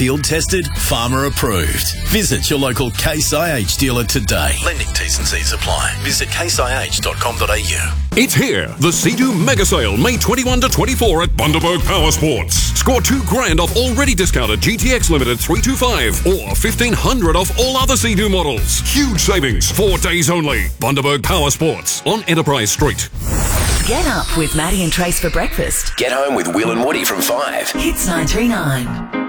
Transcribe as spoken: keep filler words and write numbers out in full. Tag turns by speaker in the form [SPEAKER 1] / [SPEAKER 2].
[SPEAKER 1] field tested, farmer approved. Visit your local Case I H dealer today. Lending T's and C's apply. Visit case I H dot com dot a u.
[SPEAKER 2] It's here, the Sea-Doo Mega Sale, May twenty-first to twenty-fourth at Bundaberg Power Sports. Score two grand off already discounted G T X Limited three twenty-five or fifteen hundred off all other Sea-Doo models. Huge savings, four days only. Bundaberg Power Sports on Enterprise Street.
[SPEAKER 3] Get up with Maddie and Trace for breakfast.
[SPEAKER 4] Get home with Will and Woody from five.
[SPEAKER 3] Hits nine three nine.